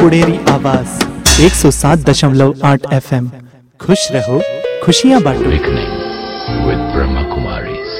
पुणेरी आवाज 107.8 FM। खुश रहो, खुशियां बांटो। Awakening with Brahma Kumaris.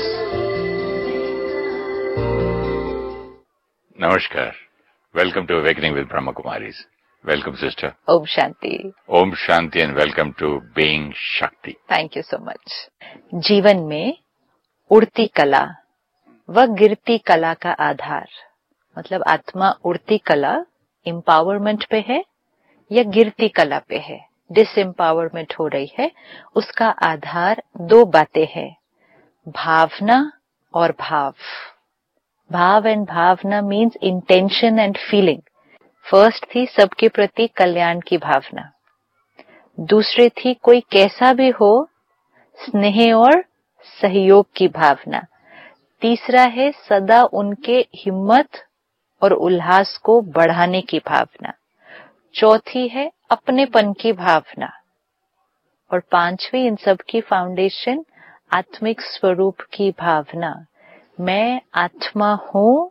Namaskar. Welcome to Awakening with Brahma Kumaris. Welcome, sister. Om Shanti. Om Shanti and welcome to Being Shakti. Thank you so much. जीवन में उड़ती कला व गिरती कला का आधार, मतलब आत्मा उड़ती कला एम्पावरमेंट पे है या गिरती कला पे है, डिसएम्पावरमेंट हो रही है, उसका आधार दो बातें हैं, भावना और भाव। भाव and Bhavna means intention and feeling. First थी सबके प्रति कल्याण की भावना, दूसरी थी कोई कैसा भी हो स्नेह और सहयोग की भावना, तीसरा है सदा उनके हिम्मत और उल्लास को बढ़ाने की भावना, चौथी है अपनेपन की भावना, और पांचवी इन सब की फाउंडेशन आत्मिक स्वरूप की भावना। मैं आत्मा हूं,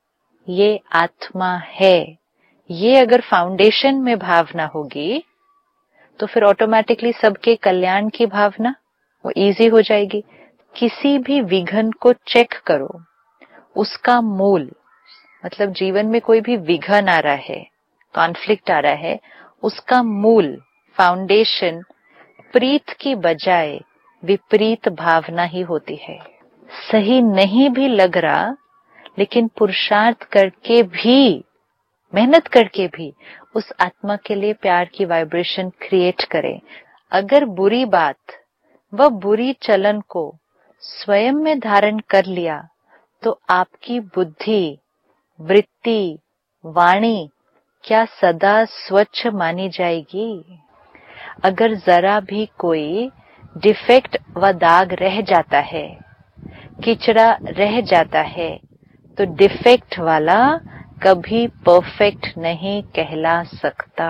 ये आत्मा है। ये अगर फाउंडेशन में भावना होगी तो फिर ऑटोमेटिकली सबके कल्याण की भावना वो इजी हो जाएगी। किसी भी विघन को चेक करो, उसका मूल, मतलब जीवन में कोई भी विघन आ रहा है, कॉन्फ्लिक्ट आ रहा है, उसका मूल फाउंडेशन प्रीत की बजाय विपरीत भावना ही होती है। सही नहीं भी लग रहा, लेकिन पुरुषार्थ करके भी, मेहनत करके भी उस आत्मा के लिए प्यार की वाइब्रेशन क्रिएट करें। अगर बुरी बात व बुरी चलन को स्वयं में धारण कर लिया तो आपकी बुद्धि, वृत्ति, वाणी क्या सदा स्वच्छ मानी जाएगी? अगर जरा भी कोई डिफेक्ट व दाग रह जाता है, किचड़ा रह जाता है, तो डिफेक्ट वाला कभी परफेक्ट नहीं कहला सकता,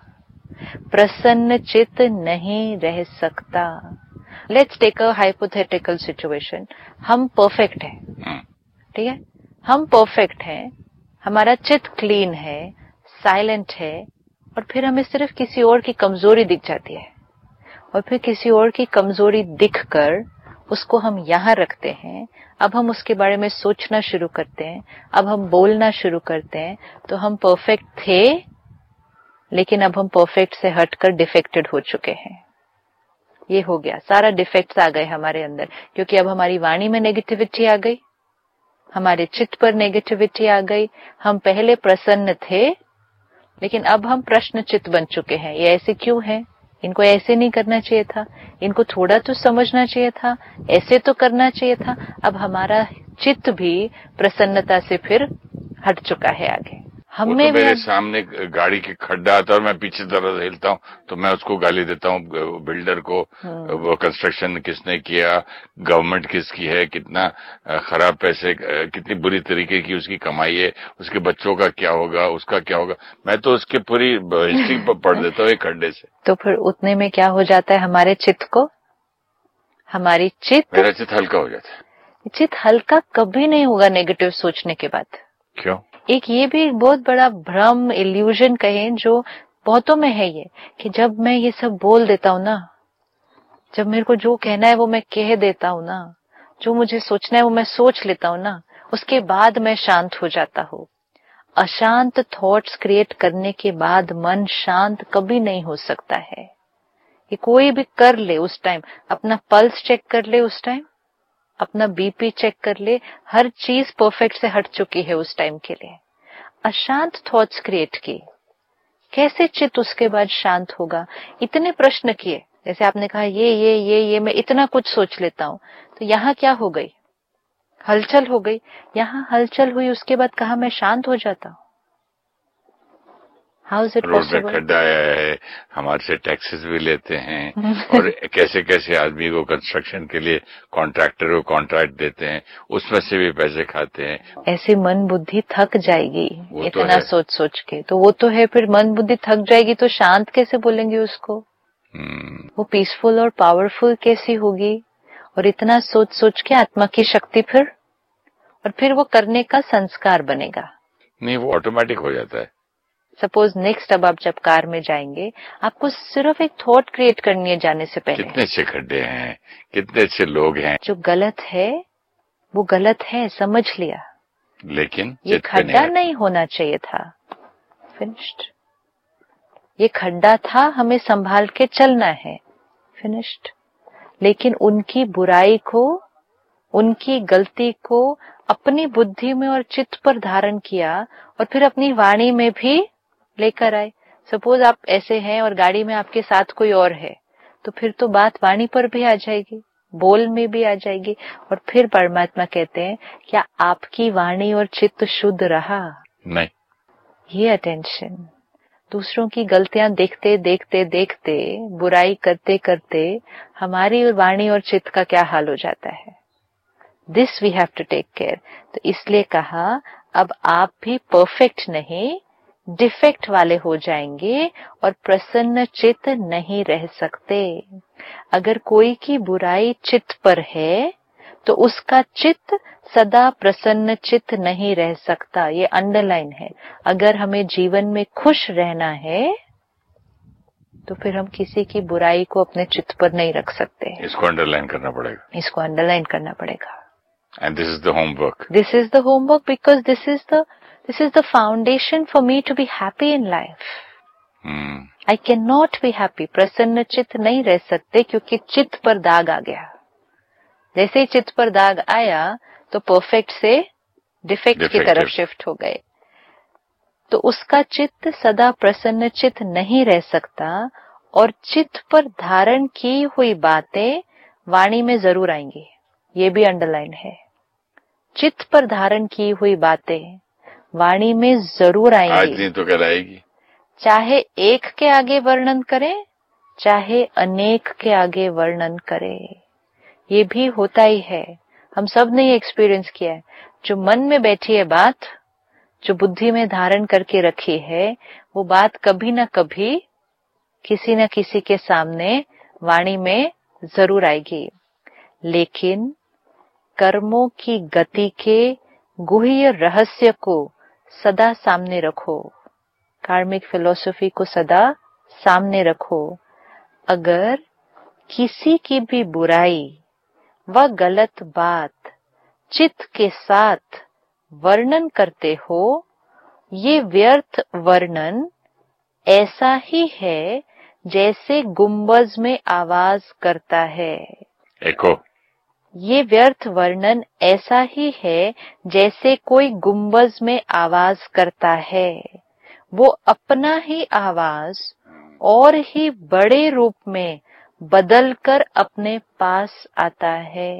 प्रसन्न चित्त नहीं रह सकता। Let's take a hypothetical situation. हम परफेक्ट हैं, ठीक है, हम परफेक्ट हैं, हमारा चित्त क्लीन है, साइलेंट है, और फिर हमें सिर्फ किसी और की कमजोरी दिख जाती है, और फिर किसी और की कमजोरी दिखकर उसको हम यहाँ रखते हैं। अब हम उसके बारे में सोचना शुरू करते हैं, अब हम बोलना शुरू करते हैं, तो हम परफेक्ट थे, लेकिन अब हम परफेक्ट से हटकर डिफेक्टेड हो चुके हैं। ये हो गया, सारा डिफेक्ट्स आ गए हमारे अंदर, क्योंकि अब हमारी वाणी में नेगेटिविटी आ गई, हमारे चित्त पर नेगेटिविटी आ गई। हम पहले प्रसन्न थे, लेकिन अब हम प्रश्न चित्त बन चुके हैं। ये ऐसे क्यों है? इनको ऐसे नहीं करना चाहिए था, इनको थोड़ा तो समझना चाहिए था, ऐसे तो करना चाहिए था। अब हमारा चित्त भी प्रसन्नता से फिर हट चुका है आगे। हमें तो मेरे सामने गाड़ी के खड्डा आता है और मैं पीछे तरफ हिलता हूँ तो मैं उसको गाली देता हूँ, बिल्डर को। वो कंस्ट्रक्शन किसने किया, गवर्नमेंट किसकी है, कितना खराब पैसे, कितनी बुरी तरीके की उसकी कमाई है, उसके बच्चों का क्या होगा, उसका क्या होगा, मैं तो उसके पूरी हिस्ट्री पढ़ देता हूँ एक खड्डे से। तो फिर उतने में क्या हो जाता है हमारे चित्त को? हमारी चित्त, मेरा चित्त हल्का हो जाता है। चित्त हल्का कभी नहीं होगा नेगेटिव सोचने के बाद। क्यों? एक ये भी बहुत बड़ा भ्रम, इल्यूजन कहें, जो बहुतों में है ये, कि जब मैं ये सब बोल देता हूँ ना, जब मेरे को जो कहना है वो मैं कह देता हूँ ना, जो मुझे सोचना है वो मैं सोच लेता हूँ ना, उसके बाद मैं शांत हो जाता हूँ। अशांत थॉट्स क्रिएट करने के बाद मन शांत कभी नहीं हो सकता है। ये कोई भी कर ले उस टाइम, अपना पल्स चेक कर ले उस टाइम, अपना बीपी चेक कर ले, हर चीज परफेक्ट से हट चुकी है उस टाइम के लिए। अशांत थॉट्स क्रिएट की, कैसे चित्त उसके बाद शांत होगा? इतने प्रश्न किए, जैसे आपने कहा ये मैं इतना कुछ सोच लेता हूँ, तो यहाँ क्या हो गई? हलचल हो गई। यहाँ हलचल हुई, उसके बाद कहा मैं शांत हो जाता हूँ। How is it possible? Road में खड्डा आया है, हमारे से टैक्सेस भी लेते हैं और कैसे कैसे आदमी को कंस्ट्रक्शन के लिए कॉन्ट्रैक्टर को कॉन्ट्रैक्ट देते हैं, उसमें से भी पैसे खाते हैं। ऐसे मन बुद्धि थक जाएगी इतना तो सोच सोच के, तो वो तो है, फिर मन बुद्धि थक जाएगी तो शांत कैसे बोलेंगे उसको? वो पीसफुल और पावरफुल कैसी होगी? और इतना सोच सोच के आत्मा की शक्ति फिर वो करने का संस्कार बनेगा। नहीं, वो ऑटोमेटिक हो जाता है। सपोज नेक्स्ट अब आप जब कार में जाएंगे, आपको सिर्फ एक थॉट क्रिएट करनी है जाने से पहले, कितने अच्छे खड्डे हैं, कितने अच्छे लोग हैं, जो गलत है वो गलत है, समझ लिया, लेकिन ये खड्डा नहीं होना चाहिए था, फिनिश्ड। ये खड्डा था, हमें संभाल के चलना है, फिनिश्ड। लेकिन उनकी बुराई को, उनकी गलती को अपनी बुद्धि में और चित्त पर धारण किया और फिर अपनी वाणी में भी लेकर आए। सपोज आप ऐसे हैं और गाड़ी में आपके साथ कोई और है, तो फिर तो बात वाणी पर भी आ जाएगी, बोल में भी आ जाएगी। और फिर परमात्मा कहते हैं, क्या आपकी वाणी और चित्त शुद्ध रहा? नहीं। ये अटेंशन, दूसरों की गलतियां देखते देखते देखते, बुराई करते करते हमारी वाणी और चित्त का क्या हाल हो जाता है। This we have to take care. तो इसलिए कहा, अब आप भी परफेक्ट नहीं, डिफेक्ट वाले हो जाएंगे और प्रसन्न चित्त नहीं रह सकते। अगर कोई की बुराई चित्त पर है तो उसका चित्त सदा प्रसन्न चित्त नहीं रह सकता। ये अंडरलाइन है। अगर हमें जीवन में खुश रहना है तो फिर हम किसी की बुराई को अपने चित्त पर नहीं रख सकते। इसको अंडरलाइन करना पड़ेगा, इसको अंडरलाइन करना पड़ेगा। And this is the homework. This is the homework because this is the foundation for me to be happy in life. I cannot be happy. प्रसन्न चित्त नहीं रह सकते क्योंकि चित्त पर दाग आ गया। जैसे ही चित्त पर दाग आया तो परफेक्ट से डिफेक्ट की तरफ शिफ्ट हो गए। तो उसका चित्त सदा प्रसन्न चित्त नहीं रह सकता और चित्त पर धारण की हुई बातें वाणी में जरूर आएंगी। ये भी अंडरलाइन है। चित्त पर धारण की हुई बातें वाणी में जरूर आएंगी। आज नहीं तो कल आएगी। चाहे एक के आगे वर्णन करें, चाहे अनेक के आगे वर्णन करें, ये भी होता ही है। हम सब ने ये एक्सपीरियंस किया है। जो मन में बैठी है बात, जो बुद्धि में धारण करके रखी है, वो बात कभी ना कभी किसी न किसी के सामने वाणी में जरूर आएगी। लेकिन कर्मों की गति के गुह्य रहस्य को सदा सामने रखो, कार्मिक फिलॉसफी को सदा सामने रखो। अगर किसी की भी बुराई व गलत बात चित्त के साथ वर्णन करते हो, ये व्यर्थ वर्णन ऐसा ही है जैसे गुंबज में आवाज करता है। एको। ये व्यर्थ वर्णन ऐसा ही है जैसे कोई गुंबज में आवाज करता है। वो अपना ही आवाज और ही बड़े रूप में बदलकर अपने पास आता है।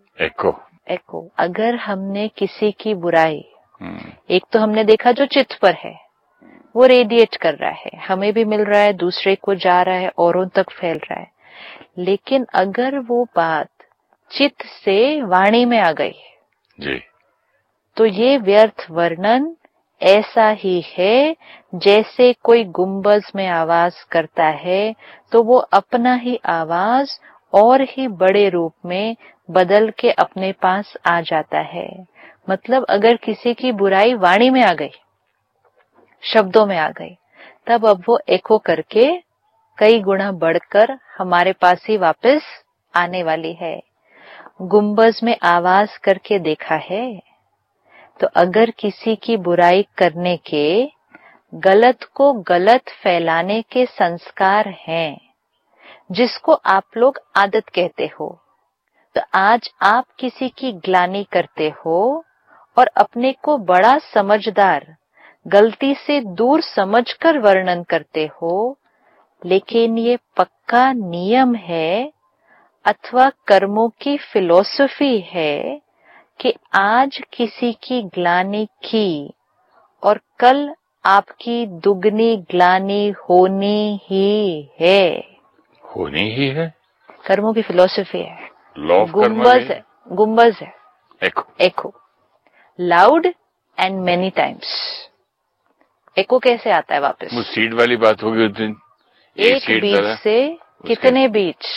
एको। अगर हमने किसी की बुराई, एक तो हमने देखा जो चित्त पर है, वो रेडिएट कर रहा है, हमें भी मिल रहा है, दूसरे को जा रहा है, औरों तक फैल रहा है। लेकिन अगर वो बात चित्त से वाणी में आ गई जी, तो ये व्यर्थ वर्णन ऐसा ही है जैसे कोई गुंबज में आवाज करता है, तो वो अपना ही आवाज और ही बड़े रूप में बदल के अपने पास आ जाता है। मतलब अगर किसी की बुराई वाणी में आ गई, शब्दों में आ गई, तब अब वो एको करके कई गुना बढ़कर हमारे पास ही वापस आने वाली है। गुंबज में आवाज करके देखा है, तो अगर किसी की बुराई करने के, गलत को गलत फैलाने के संस्कार हैं, जिसको आप लोग आदत कहते हो, तो आज आप किसी की ग्लानि करते हो और अपने को बड़ा समझदार, गलती से दूर समझकर वर्णन करते हो। लेकिन ये पक्का नियम है अथवा कर्मों की फिलॉसफी है कि आज किसी की ग्लानि की और कल आपकी दुगनी ग्लानि होनी ही है। होनी ही है। कर्मों की फिलॉसफी है। लॉ ऑफ गुंबज है, गुंबज है। एको लाउड एंड मेनी टाइम्स। एको कैसे आता है वापस? वो सीड वाली बात होगी उस दिन। एक बीज से कितने बीज।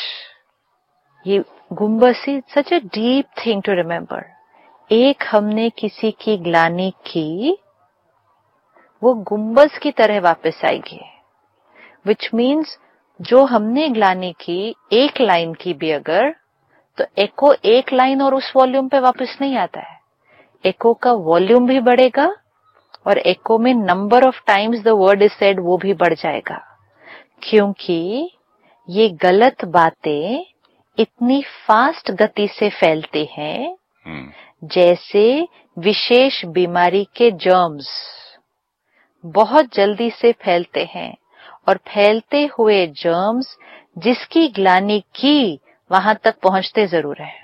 ये गुंबज is such a deep thing to remember. एक हमने किसी की ग्लानि की वो गुंबज की तरह वापस आएगी। विच मीन्स जो हमने ग्लानि की एक लाइन की भी अगर, तो एको एक लाइन और उस वॉल्यूम पे वापस नहीं आता है। एको का वॉल्यूम भी बढ़ेगा और एको में number of times the word is said वो भी बढ़ जाएगा, क्योंकि ये गलत बातें इतनी फास्ट गति से फैलती हैं जैसे विशेष बीमारी के जर्म्स बहुत जल्दी से फैलते हैं, और फैलते हुए जर्म्स जिसकी ग्लानि की वहां तक पहुंचते जरूर है।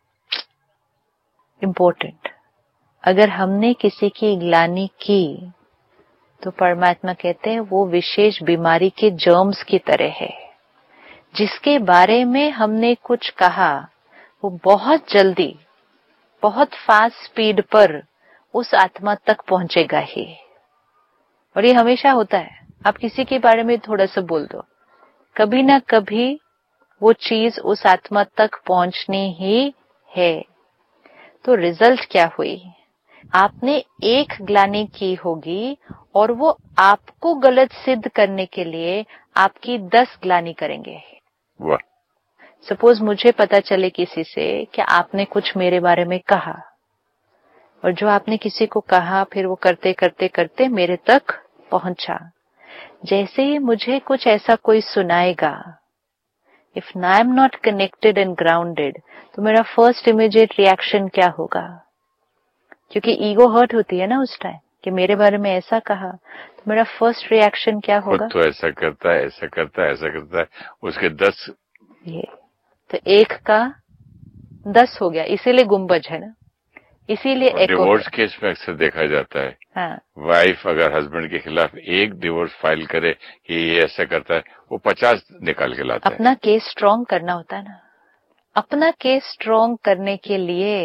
इंपॉर्टेंट, अगर हमने किसी की ग्लानि की तो परमात्मा कहते हैं वो विशेष बीमारी के जर्म्स की तरह है। जिसके बारे में हमने कुछ कहा वो बहुत जल्दी, बहुत फास्ट स्पीड पर उस आत्मा तक पहुंचेगा ही। और ये हमेशा होता है। आप किसी के बारे में थोड़ा सा बोल दो, कभी ना कभी वो चीज उस आत्मा तक पहुंचनी ही है। तो रिजल्ट क्या हुई? आपने एक ग्लानि की होगी और वो आपको गलत सिद्ध करने के लिए आपकी 10 ग्लानि करेंगे। वाह। सपोज मुझे पता चले किसी से कि आपने कुछ मेरे बारे में कहा, और जो आपने किसी को कहा फिर वो करते करते करते मेरे तक पहुंचा। जैसे ही मुझे कुछ ऐसा कोई सुनाएगा, if I am not connected and grounded, तो मेरा फर्स्ट इमीडिएट रिएक्शन क्या होगा? क्योंकि ईगो हर्ट होती है ना उस टाइम कि मेरे बारे में ऐसा कहा, तो मेरा फर्स्ट रिएक्शन क्या होगा? तो ऐसा करता है, ऐसा करता है, ऐसा करता है, उसके 10। ये तो एक का 10 हो गया, इसीलिए गुंबज है ना, इसीलिए एको। डिवोर्स केस में अक्सर देखा जाता है, हाँ। वाइफ अगर हस्बैंड के खिलाफ एक डिवोर्स फाइल करे कि ये ऐसा करता है, वो 50 निकाल के लाता है। अपना केस स्ट्रॉन्ग करना होता है ना। अपना केस स्ट्रॉन्ग करने के लिए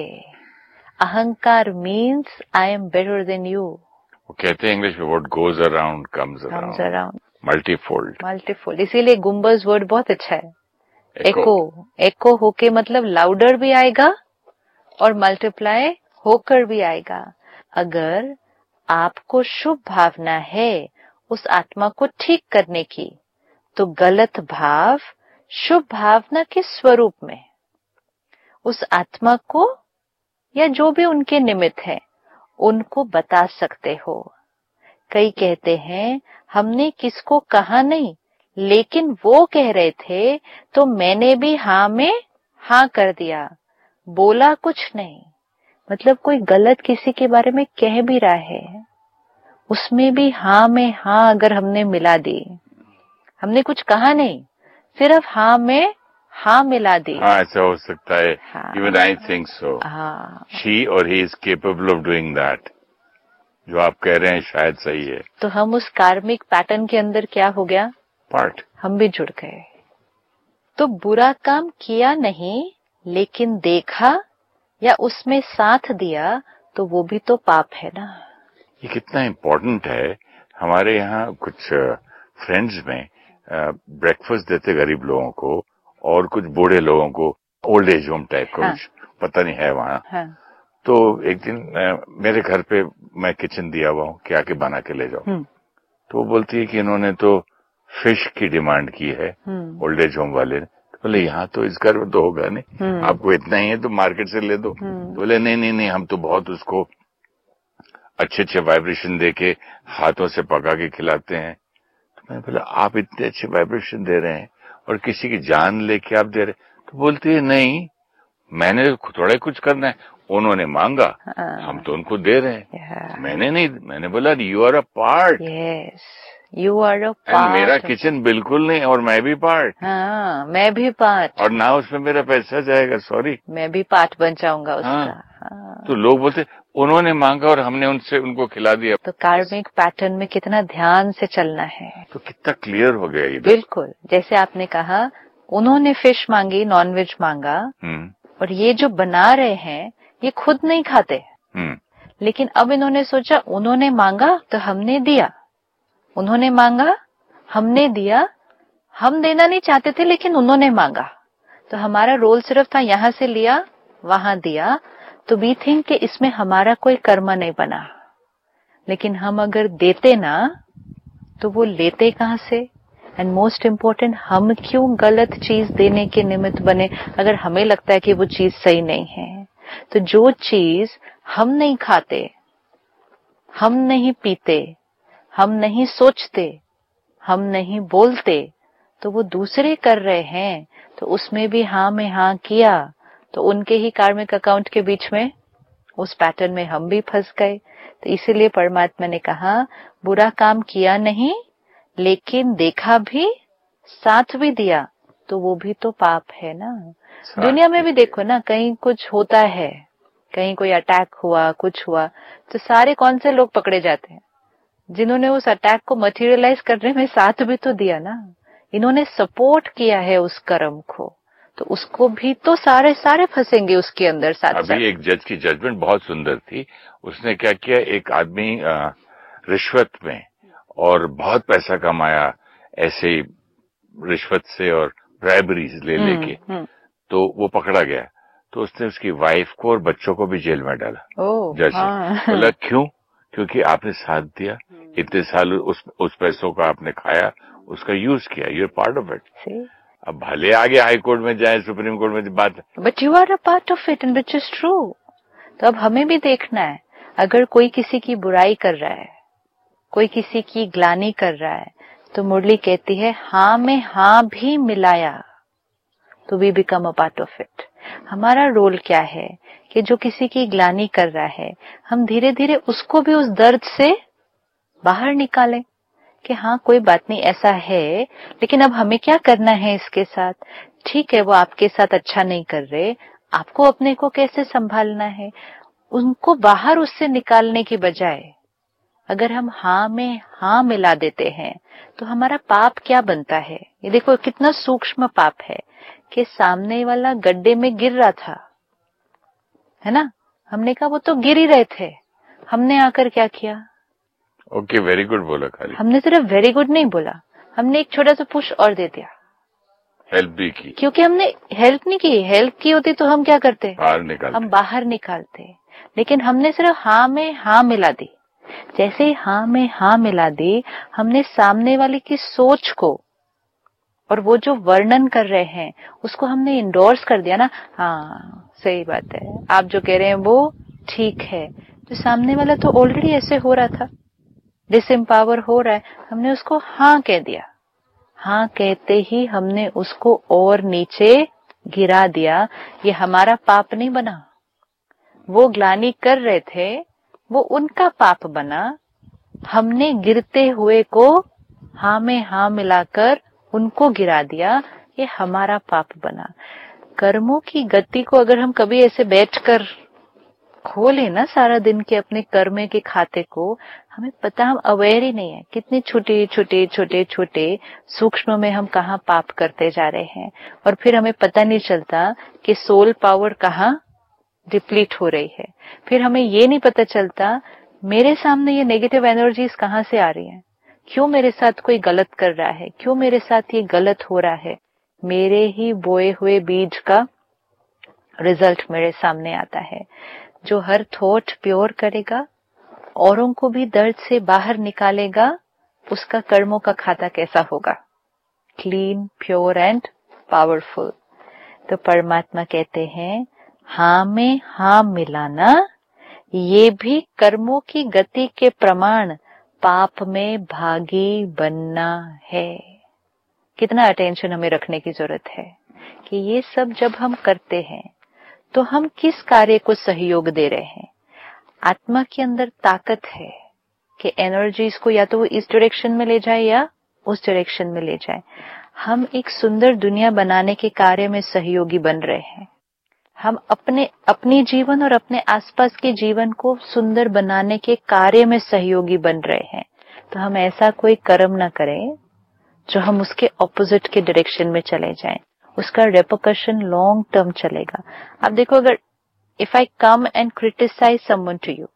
अहंकार means I am better than you. वो कहते हैं इंग्लिश में what goes around comes around, multifold. इसीलिए गुंबज वर्ड बहुत अच्छा है। एको होके मतलब लाउडर भी आएगा और मल्टीप्लाई होकर भी आएगा। अगर आपको शुभ भावना है उस आत्मा को ठीक करने की, तो गलत भाव शुभ भावना के स्वरूप में उस आत्मा को या जो भी उनके निमित्त है उनको बता सकते हो। कई कहते हैं हमने किसको कहा नहीं, लेकिन वो कह रहे थे तो मैंने भी हाँ में हाँ कर दिया, बोला कुछ नहीं। मतलब कोई गलत किसी के बारे में कह भी रहा है, उसमें भी हाँ में हाँ अगर हमने मिला दी, हमने कुछ कहा नहीं, सिर्फ हाँ में हाँ मिला दी। हाँ, ऐसा हो सकता है। हाँ। Even I think so. हाँ। She or he is capable of doing that. जो आप कह रहे हैं शायद सही है। तो हम उस कार्मिक पैटर्न के अंदर क्या हो गया? पार्ट। हम भी जुड़ गए। तो बुरा काम किया नहीं, लेकिन देखा या उसमें साथ दिया, तो वो भी तो पाप है ना। ये कितना इम्पोर्टेंट है। हमारे यहाँ कुछ फ्रेंड्स में ब्रेकफास्ट देते गरीब लोगों को और कुछ बूढ़े लोगों को, ओल्ड एज होम टाइप का। हाँ। कुछ पता नहीं है वहाँ। हाँ। तो एक दिन मेरे घर पे मैं किचन दिया हुआ हूँ कि आके बना के ले जाओ। तो वो बोलती है कि इन्होंने तो फिश की डिमांड की है ओल्ड एज होम वाले ने। तो बोले यहाँ तो इस घर में तो होगा नहीं, आपको इतना ही है तो मार्केट से ले दो। तो बोले नहीं, हम तो बहुत उसको अच्छे वाइब्रेशन दे के हाथों से पका के खिलाते हैं। तो मैंने बोला आप इतने अच्छे वाइब्रेशन दे रहे हैं और किसी की जान लेके आप दे रहे। तो बोलती है नहीं, मैंने थोड़ा कुछ करना है, उन्होंने मांगा, हम तो उनको दे रहे हैं। मैंने नहीं। मैंने बोला you are a part. Yes, you are a part. मेरा किचन बिल्कुल नहीं, और मैं भी पार्ट। हाँ, मैं भी पार्ट। और ना उसमें मेरा पैसा जाएगा, सॉरी, मैं भी पार्ट बन जाऊंगा उसका। हाँ। तो लोग बोलते उन्होंने मांगा और हमने उनको खिला दिया। तो कार्मिक पैटर्न में कितना ध्यान से चलना है। तो कितना क्लियर हो गया ये। बिल्कुल, जैसे आपने कहा उन्होंने फिश मांगी, नॉनवेज मांगा, और ये जो बना रहे हैं ये खुद नहीं खाते, लेकिन अब इन्होंने सोचा उन्होंने मांगा तो हमने दिया, उन्होंने मांगा हमने दिया, हम देना नहीं चाहते थे लेकिन उन्होंने मांगा, तो हमारा रोल सिर्फ था यहाँ से लिया वहां दिया। तो वी थिंक कि इसमें हमारा कोई कर्म नहीं बना, लेकिन हम अगर देते ना तो वो लेते कहां से? एंड मोस्ट इम्पोर्टेंट, हम क्यों गलत चीज देने के निमित्त बने? अगर हमें लगता है कि वो चीज सही नहीं है, तो जो चीज हम नहीं खाते, हम नहीं पीते, हम नहीं सोचते, हम नहीं बोलते, तो वो दूसरे कर रहे हैं, तो उसमें भी हाँ में हाँ किया, तो उनके ही कार्मिक अकाउंट के बीच में उस पैटर्न में हम भी फंस गए। तो इसीलिए परमात्मा ने कहा बुरा काम किया नहीं, लेकिन देखा भी, साथ भी दिया, तो वो भी तो पाप है ना। दुनिया में भी देखो ना, कहीं कुछ होता है, कहीं कोई अटैक हुआ, कुछ हुआ, तो सारे कौन से लोग पकड़े जाते हैं? जिन्होंने उस अटैक को मटेरियलाइज करने में साथ भी तो दिया ना, इन्होंने सपोर्ट किया है उस कर्म को, तो उसको भी तो सारे फंसेंगे उसके अंदर साथ। अभी एक जज की जजमेंट बहुत सुंदर थी। उसने क्या किया, एक आदमी रिश्वत में और बहुत पैसा कमाया ऐसे रिश्वत से और ब्राइबरीज ले लेके, तो वो पकड़ा गया। तो उसने उसकी वाइफ को और बच्चों को भी जेल में डाला। जज ने बोला क्यों? क्योंकि आपने साथ दिया, इतने साल उस पैसों का आपने खाया, उसका यूज किया, you are part of it. अब भले आगे हाई कोर्ट में जाए, सुप्रीम कोर्ट में बात, but you are a part of it and which is true. तो अब हमें भी देखना है, अगर कोई किसी की बुराई कर रहा है, कोई किसी की ग्लानि कर रहा है, तो मुरली कहती है हाँ में हाँ भी मिलाया तो we become a part of it. हमारा रोल क्या है कि जो किसी की ग्लानि कर रहा है, हम धीरे धीरे उसको भी उस दर्द से बाहर निकालें कि हाँ कोई बात नहीं, ऐसा है, लेकिन अब हमें क्या करना है इसके साथ। ठीक है, वो आपके साथ अच्छा नहीं कर रहे, आपको अपने को कैसे संभालना है, उनको बाहर उससे निकालने की बजाय अगर हम हाँ में हाँ मिला देते हैं, तो हमारा पाप क्या बनता है। ये देखो कितना सूक्ष्म पाप है कि सामने वाला गड्ढे में गिर रहा था, है ना, हमने कहा वो तो गिर ही रहे थे, हमने आकर क्या किया? ओके, वेरी गुड बोला। खाली हमने सिर्फ वेरी गुड नहीं बोला, हमने एक छोटा सा पुश और दे दिया, हेल्प भी की। क्योंकि हमने हेल्प नहीं की, हेल्प की होती तो हम क्या करते? बाहर निकालते। हम बाहर निकालते, लेकिन हमने सिर्फ हाँ में हाँ मिला दी। जैसे ही हाँ में हाँ मिला दी, हमने सामने वाले की सोच को और वो जो वर्णन कर रहे हैं उसको हमने इंडोर्स कर दिया ना, हाँ सही बात है, आप जो कह रहे हैं वो ठीक है। तो सामने वाला तो ऑलरेडी ऐसे हो रहा था, डिसएम्पावर हो रहा है, हमने उसको हाँ कह दिया। हाँ कहते ही हमने उसको और नीचे गिरा दिया। ये हमारा पाप नहीं बना, वो ग्लानि कर रहे थे, वो उनका पाप बना। हमने गिरते हुए को हाँ में हाँ मिलाकर उनको गिरा दिया, ये हमारा पाप बना। कर्मों की गति को अगर हम कभी ऐसे बैठकर खोले ना सारा दिन के अपने कर्म के खाते को, हमें पता, हम अवेयर ही नहीं है कितने छोटे छोटे छोटे छोटे सूक्ष्म में हम कहाँ पाप करते जा रहे हैं, और फिर हमें पता नहीं चलता कि सोल पावर कहाँ डिप्लीट हो रही है। फिर हमें ये नहीं पता चलता मेरे सामने ये नेगेटिव एनर्जीज कहाँ से आ रही हैं, क्यों मेरे साथ कोई गलत कर रहा है, क्यों मेरे साथ ये गलत हो रहा है। मेरे ही बोए हुए बीज का रिजल्ट मेरे सामने आता है। जो हर थॉट प्योर करेगा, औरों को भी दर्द से बाहर निकालेगा, उसका कर्मों का खाता कैसा होगा? Clean, pure and powerful. तो परमात्मा कहते हैं हाँ में हाँ मिलाना, ये भी कर्मों की गति के प्रमाण पाप में भागी बनना है। कितना अटेंशन हमें रखने की जरूरत है कि ये सब जब हम करते हैं तो हम किस कार्य को सहयोग दे रहे हैं। आत्मा के अंदर ताकत है कि एनर्जीज को या तो वो इस डायरेक्शन में ले जाए या उस डायरेक्शन में ले जाए। हम एक सुंदर दुनिया बनाने के कार्य में सहयोगी बन रहे हैं। हम अपने जीवन और अपने आसपास के जीवन को सुंदर बनाने के कार्य में सहयोगी बन रहे हैं। तो हम ऐसा कोई कर्म ना करें जो हम उसके ऑपोजिट के डायरेक्शन में चले जाएं, उसका रेपरकशन लॉन्ग टर्म चलेगा। आप देखो, अगर if I come and criticise someone to you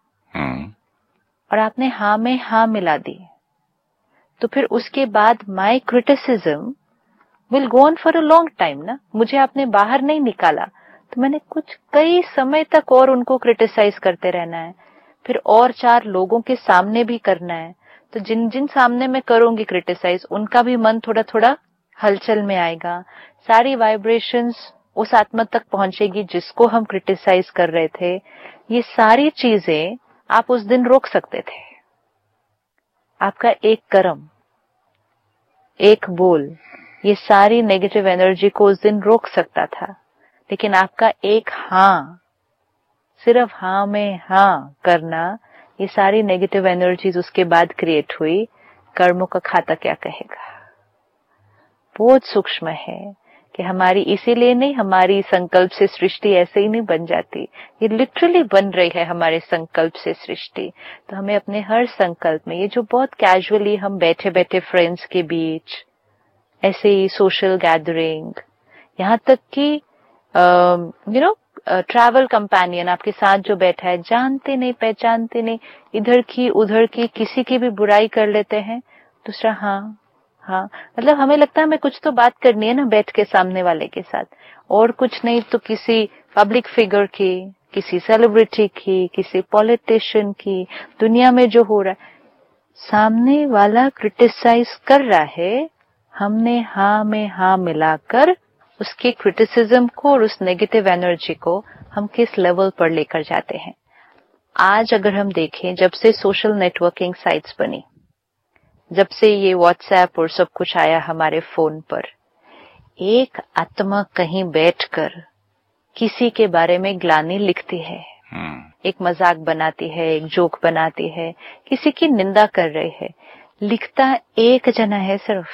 और आपने हाँ में हाँ मिला दी, तो फिर उसके बाद माई criticism will go on for a long time ना। मुझे आपने बाहर नहीं निकाला तो मैंने कई समय तक और उनको क्रिटिसाइज करते रहना है। फिर और 4 लोगों के सामने भी करना है, तो जिन जिन सामने मैं करूंगी क्रिटिसाइज, उनका भी मन थोड़ा थोड़ा हलचल में आएगा। सारी वाइब्रेशंस उस आत्मा तक पहुंचेगी जिसको हम क्रिटिसाइज कर रहे थे। ये सारी चीजें आप उस दिन रोक सकते थे। आपका एक कर्म, एक बोल, ये सारी नेगेटिव एनर्जी को उस दिन रोक सकता था। लेकिन आपका एक हाँ, सिर्फ हाँ में हाँ करना, ये सारी नेगेटिव एनर्जीज उसके बाद क्रिएट हुई। कर्मों का खाता क्या कहेगा। बहुत सूक्ष्म है कि हमारी, इसीलिए नहीं, हमारी संकल्प से सृष्टि ऐसे ही नहीं बन जाती, ये लिटरली बन रही है हमारे संकल्प से सृष्टि। तो हमें अपने हर संकल्प में, ये जो बहुत कैजुअली हम बैठे बैठे फ्रेंड्स के बीच, ऐसे ही सोशल गैदरिंग, यहाँ तक कि ट्रैवल कंपेनियन आपके साथ जो बैठा है, जानते नहीं पहचानते नहीं, इधर की उधर की किसी की भी बुराई कर लेते हैं, दूसरा हाँ हाँ, मतलब हमें लगता है हमें कुछ तो बात करनी है ना बैठ के सामने वाले के साथ, और कुछ नहीं तो किसी पब्लिक फिगर की, किसी सेलिब्रिटी की, किसी पॉलिटिशियन की, दुनिया में जो हो रहा है। सामने वाला क्रिटिसाइज कर रहा है, हमने हाँ में हाँ मिलाकर उसके क्रिटिसिज्म को और उस नेगेटिव एनर्जी को हम किस लेवल पर लेकर जाते हैं। आज अगर हम देखें, जब से सोशल नेटवर्किंग साइट्स बनी, जब से ये व्हाट्सएप और सब कुछ आया हमारे फोन पर, एक आत्मा कहीं बैठकर किसी के बारे में ग्लानि लिखती है, एक मजाक बनाती है, एक जोक बनाती है, किसी की निंदा कर रही है, लिखता एक जना है सिर्फ।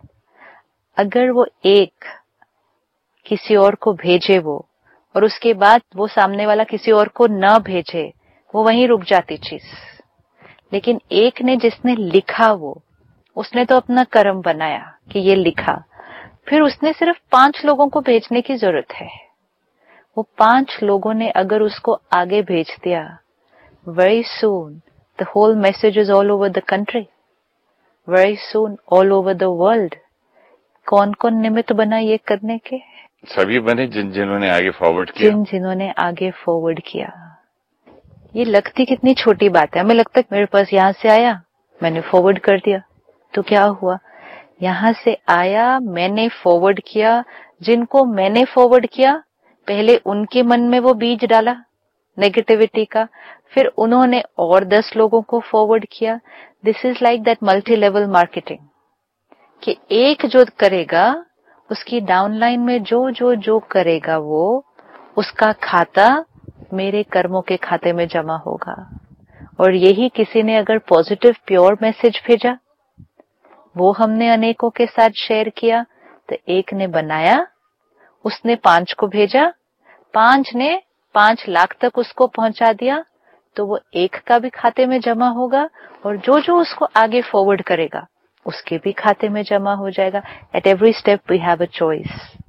अगर वो एक किसी और को भेजे वो, और उसके बाद वो सामने वाला किसी और को न भेजे, वो वहीं रुक जाती चीज। लेकिन एक ने जिसने लिखा, वो उसने तो अपना कर्म बनाया कि ये लिखा, फिर उसने सिर्फ 5 लोगों को भेजने की जरूरत है। वो 5 लोगों ने अगर उसको आगे भेज दिया, very soon the whole message is all over the country, very soon all over the world. कौन कौन निमित्त बना ये करने के? सभी बने जिन्होंने आगे फॉरवर्ड किया, जिन्होंने आगे फॉरवर्ड किया। ये लगती कितनी छोटी बात है, हमें लगता है मेरे पास यहां से आया, मैंने फॉरवर्ड कर दिया, तो क्या हुआ? यहां से आया, मैंने फॉरवर्ड किया, जिनको मैंने फॉरवर्ड किया पहले उनके मन में वो बीज डाला नेगेटिविटी का, फिर उन्होंने और 10 लोगों को फॉरवर्ड किया। This is like that multi level marketing, कि एक जो करेगा उसकी डाउनलाइन में जो जो जो करेगा, वो उसका खाता मेरे कर्मों के खाते में जमा होगा। और यही किसी ने अगर पॉजिटिव प्योर मैसेज भेजा, वो हमने अनेकों के साथ शेयर किया, तो एक ने बनाया, उसने 5 को भेजा, 5 ने 5 लाख तक उसको पहुंचा दिया, तो वो एक का भी खाते में जमा होगा, और जो जो उसको आगे फॉरवर्ड करेगा उसके भी खाते में जमा हो जाएगा। At every step we have a choice.